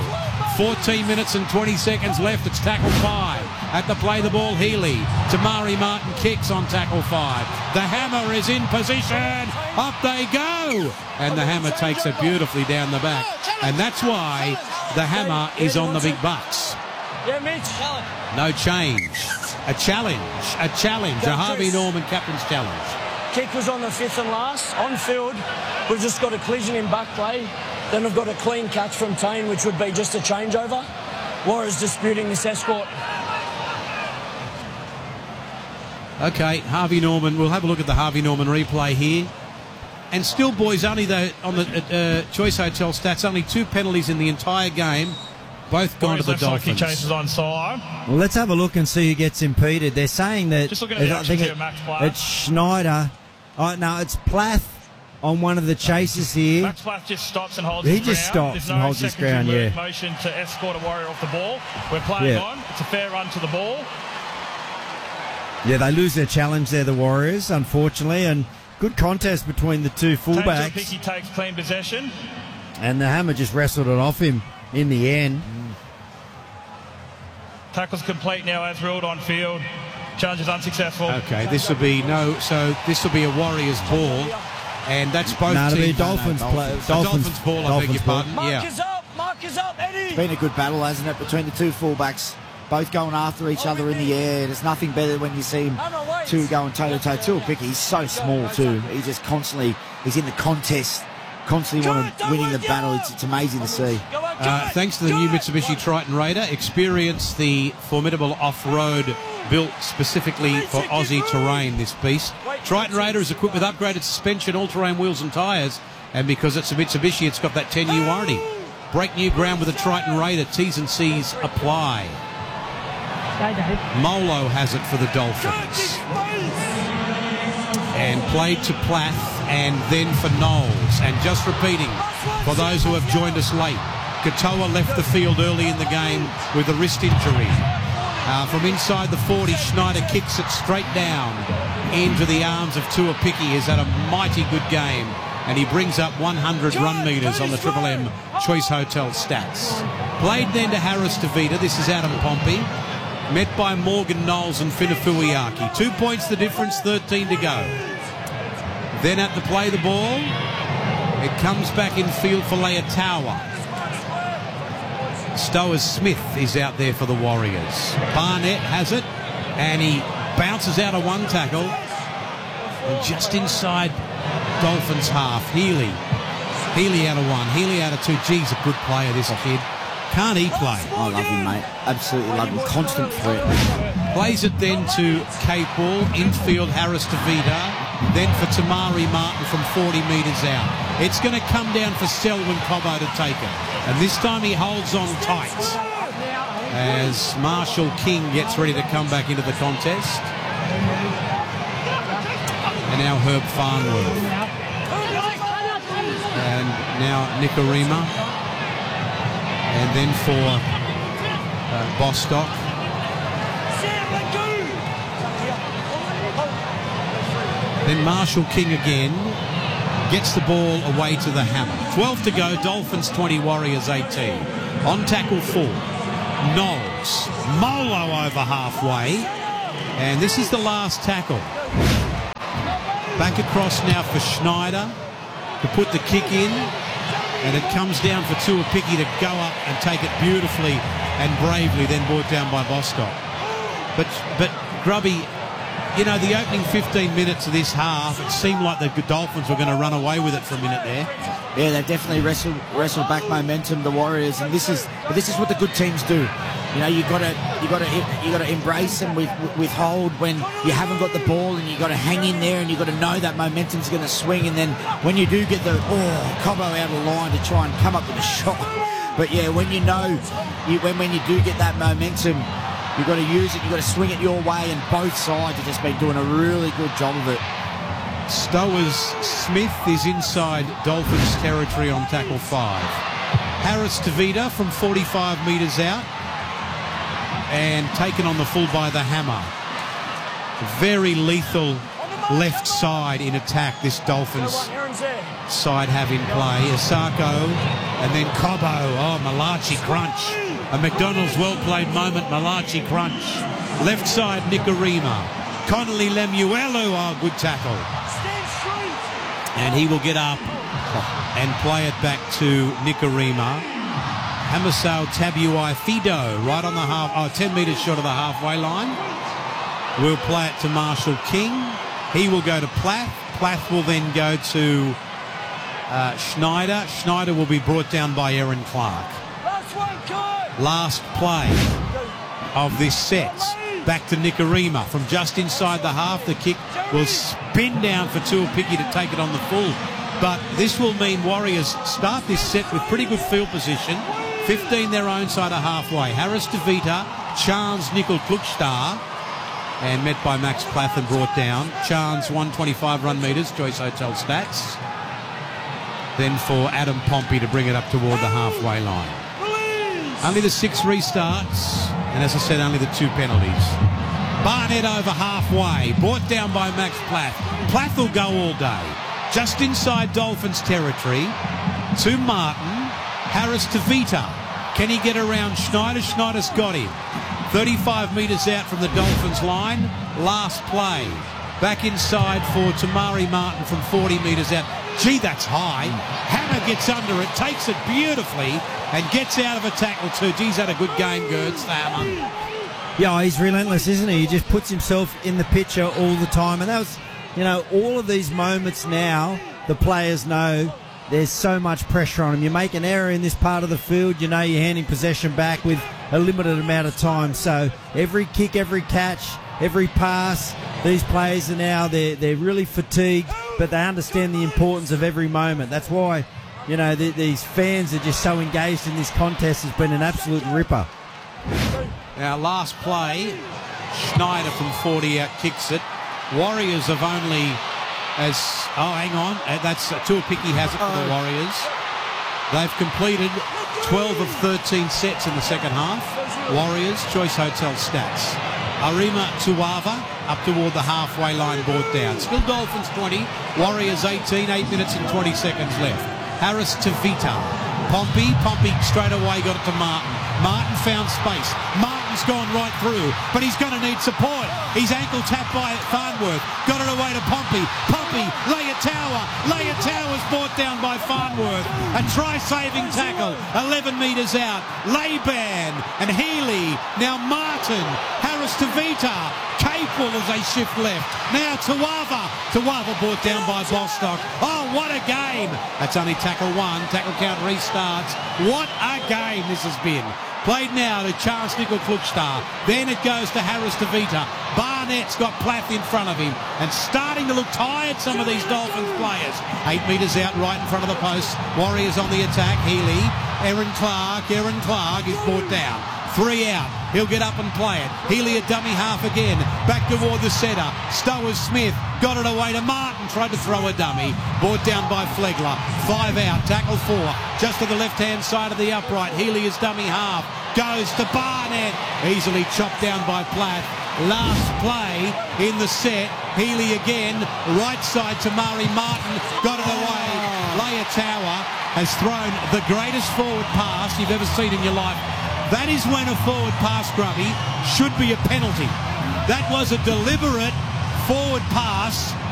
14 minutes and 20 seconds left. It's tackle 5. At the play the ball, Healy. Tamari Martin kicks on tackle 5. The hammer is in position. Up they go. And the hammer takes it beautifully down the back. And that's why the hammer is on the big bucks. Yeah, Mitch. No change. A challenge. A Harvey Norman captain's challenge. Kick was on the 5th and last. On field, we've just got a collision in back play. Then we've got a clean catch from Tane, which would be just a changeover. Warriors disputing this escort. Okay, Harvey Norman. We'll have a look at the Harvey Norman replay here. And still, boys, only on the Choice Hotel stats, only 2 penalties in the entire game. Both gone to the Dolphins. Like he chases on side. Well, let's have a look and see who gets impeded. They're saying that just looking at the actions here, Max Plath. It's Schneider. Oh, no, it's Plath on one of the chases here. Max Plath just stops and holds his ground. He just stops and holds his ground, yeah. Motion to escort a Warrior off the ball. We're playing on. It's a fair run to the ball. Yeah, they lose their challenge there, the Warriors, unfortunately, and good contest between the two fullbacks. Picky takes clean possession. And the Hammer just wrestled it off him in the end. Tackle's complete now as ruled on field. Challenge is unsuccessful. Okay, this will be a Warriors ball, and that's both No, it'll be teams. Dolphins play. Dolphins ball, I beg your pardon. Mark is up, Eddie. It's been a good battle, hasn't it, between the two fullbacks, both going after each other in the air. There's nothing better when you see them two going toe-to-toe. Tuapiki, he's so small too. He just he's in the contest, constantly winning the battle. It's amazing to see. Thanks to the new Mitsubishi Triton Raider, experience the formidable off-road built specifically for Aussie terrain, this beast. Triton Raider is equipped with upgraded suspension, all-terrain wheels and tyres, and because it's a Mitsubishi, it's got that 10-year warranty. Break new ground with a Triton Raider. T's and C's apply. Molo has it for the Dolphins. And played to Plath and then for Knowles. And just repeating, for those who have joined us late, Katoa left the field early in the game with a wrist injury. From inside the 40, Schneider kicks it straight down into the arms of Tuapiki. He's had a mighty good game, and he brings up 100 run metres on the Triple M Choice Hotel stats. Played then to Harris Tavita. This is Adam Pompey, met by Morgan Knowles and Finafuiaki. 2 points the difference, 13 to go. Then at the play the ball, it comes back in field for Leotawa. Stowers Smith is out there for the Warriors. Barnett has it, and he bounces out of one tackle. And just inside Dolphins half, Healy out of one, Healy out of two. Geez, a good player, this kid. Can't he play? I love him, mate. Absolutely love him. Constant threat. Plays it then to Cape Ball, infield Harris Tavita, then for Tamari Martin from 40 metres out. It's going to come down for Selwyn Cobbo to take it. And this time he holds on tight as Marshall King gets ready to come back into the contest. And now Herb Farnworth. And now Nikorima. And then for Bostock. Then Marshall King again gets the ball away to the Hammer. 12 to go, Dolphins 20, Warriors 18. On tackle 4, Knowles. Molo over halfway. And this is the last tackle. Back across now for Schneider to put the kick in. And it comes down for Tuapiki to go up and take it beautifully and bravely, then brought down by Bostock. But Grubby, you know, the opening 15 minutes of this half, it seemed like the Dolphins were going to run away with it for a minute there. Yeah, they've definitely wrestled back momentum, the Warriors, and this is what the good teams do. You know, you got to embrace and withhold when you haven't got the ball, and you got to hang in there, and you got to know that momentum's going to swing. And then when you do get Cobbo out of line to try and come up with a shot, but yeah, when you know when you do get that momentum, you've got to use it, you've got to swing it your way, and both sides have just been doing a really good job of it. Stowers Smith is inside Dolphins territory on tackle 5. Harris Tavita from 45 metres out and taken on the full by the Hammer. Very lethal left side in attack this Dolphins side have in play. Asako and then Cobbo. Oh, Malachi crunch. A McDonald's well-played moment, Malachi crunch. Left side, Nikorima. Connolly Lemuelu, oh, good tackle. And he will get up and play it back to Nikorima. Hamasao Tabuai Fido, right on the 10 metres short of the halfway line. We'll play it to Marshall King. He will go to Plath. Plath will then go to Schneider. Schneider will be brought down by Aaron Clark. Last play of this set. Back to Nikorima from just inside the half. The kick will spin down for Tuapiki to take it on the full. But this will mean Warriors start this set with pretty good field position. 15 their own side of halfway. Harris Tavita, Chance Nickel Klukstar, and met by Max Plath and brought down. Chance 125 run metres, Joyce Hotel stats. Then for Adam Pompey to bring it up toward the halfway line. Only the 6 restarts, and as I said, only the 2 penalties. Barnett over halfway. Brought down by Max Plath. Plath will go all day. Just inside Dolphins territory to Martin. Harris to Vita. Can he get around Schneider? Schneider's got him. 35 metres out from the Dolphins line. Last play. Back inside for Tamari Martin from 40 metres out. Gee, that's high. Hammer gets under it, takes it beautifully, and gets out of a tackle too. Geez, had a good game, Gertz, the Hammer. Yeah, he's relentless, isn't he? He just puts himself in the picture all the time. And that was, all of these moments now, the players know there's so much pressure on them. You make an error in this part of the field, you're handing possession back with a limited amount of time. So every kick, every catch, every pass, these players are now, they're really fatigued, but they understand the importance of every moment. That's why, these fans are just so engaged in this contest. It's been an absolute ripper. Now, last play, Schneider from 40 out kicks it. Warriors have only hang on, that's Tuapiki has it for the Warriors. They've completed 12 of 13 sets in the second half. Warriors, Choice Hotel stats. Arima Tuava up toward the halfway line, brought down. Still Dolphins 20, Warriors 18, 8 minutes and 20 seconds left. Harris to Vita. Pompey straight away got it to Martin. Martin found space. Martin's gone right through, but he's going to need support. He's ankle tapped by Farnworth. Got it away to Pompey. Leia-Tower's brought down by Farnworth. A try-saving tackle, 11 metres out. Layban and Healy. Now Martin. Harris to Vita. Capewell as they shift left. Now Tuava brought down by Bostock. Oh, what a game. That's only tackle one. Tackle count restarts. What a game this has been. Played now to Charles Nickel-Klugstar. Then it goes to Harris to Vita. Barnett's got Plath in front of him. And starting to look tired, some of these Dolphins players. 8 metres out right in front of the post. Warriors on the attack. Healy. Aaron Clark is brought down. 3 out. He'll get up and play it. Healy a dummy half again. Back toward the centre. Stowers Smith got it away to Martin. Tried to throw a dummy. Brought down by Flegler. 5 out. Tackle 4. Just to the left-hand side of the upright. Healy is dummy half. Goes to Barnett. Easily chopped down by Platt. Last play in the set. Healy again. Right side to Murray Martin. Got it away. Leia-Tower has thrown the greatest forward pass you've ever seen in your life. That is when a forward pass, Grubby, should be a penalty. That was a deliberate forward pass